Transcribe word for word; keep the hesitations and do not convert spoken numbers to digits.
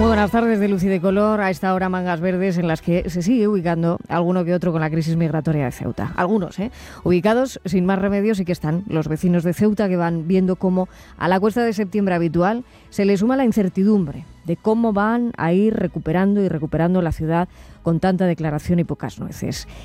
Muy buenas tardes de luz y de color. A esta hora mangas verdes en las que se sigue ubicando alguno que otro con la crisis migratoria de Ceuta. Algunos, ¿eh? Ubicados sin más remedios, y que están los vecinos de Ceuta, que van viendo cómo a la cuesta de septiembre habitual se le suma la incertidumbre de cómo van a ir recuperando y recuperando la ciudad con tanta declaración y pocas nueces.